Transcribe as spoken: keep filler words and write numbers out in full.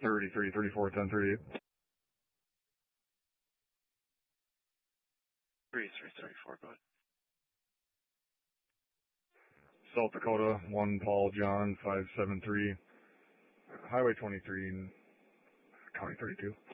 thirty-three, thirty-four, ten, thirty-eight. thirty-three, thirty-four, go ahead. South Dakota, one Paul John, five seven three. Highway twenty-three, County thirty-two.